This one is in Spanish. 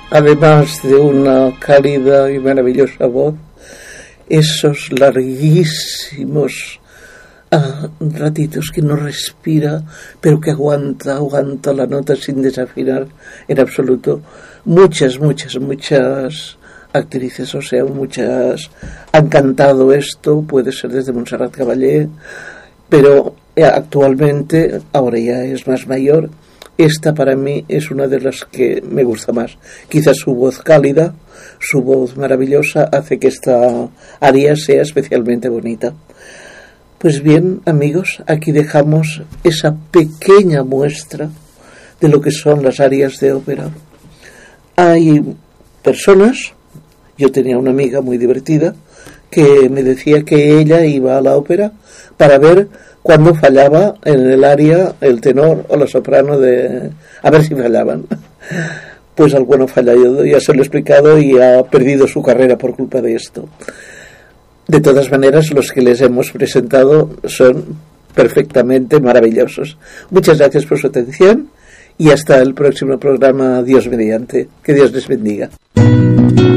además de una cálida y maravillosa voz, esos larguísimos ratitos que no respira, pero que aguanta la nota sin desafinar en absoluto. Muchas actrices, o sea, muchas han cantado esto, puede ser desde Montserrat Caballé, pero actualmente, ahora ya es más mayor, esta para mí es una de las que me gusta más. Quizás su voz cálida, su voz maravillosa, hace que esta aria sea especialmente bonita. Pues bien, amigos, aquí dejamos esa pequeña muestra de lo que son las arias de ópera. Hay personas, yo tenía una amiga muy divertida, que me decía que ella iba a la ópera para ver cuando fallaba en el aria el tenor o la soprano, a ver si fallaban. Pues alguno fallado, ya se lo he explicado, y ha perdido su carrera por culpa de esto. De todas maneras, los que les hemos presentado son perfectamente maravillosos. Muchas gracias por su atención y hasta el próximo programa, Dios mediante. Que Dios les bendiga.